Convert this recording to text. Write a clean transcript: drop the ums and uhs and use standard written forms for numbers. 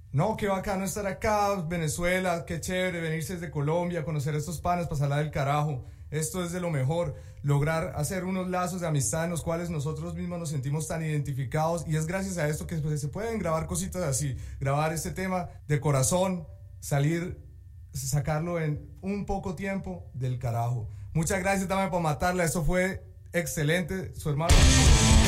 No, qué bacano estar acá, Venezuela, qué chévere venirse desde Colombia, conocer a estos panas, pasarla del carajo. Esto es de lo mejor, lograr hacer unos lazos de amistad en los cuales nosotros mismos nos sentimos tan identificados y es gracias a esto que pues, se pueden grabar cositas así, grabar este tema de corazón, salir, sacarlo en un poco tiempo del carajo. Muchas gracias, dame por matarla, esto fue excelente, su hermano.